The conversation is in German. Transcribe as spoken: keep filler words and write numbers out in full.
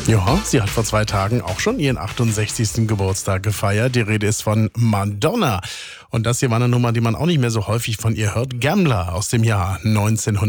Ja, sie hat vor zwei Tagen auch schon ihren achtundsechzigsten Geburtstag gefeiert. Die Rede ist von Madonna. Und das hier war eine Nummer, die man auch nicht mehr so häufig von ihr hört. Gambler aus dem Jahr neunzehnhundertneunundneunzig.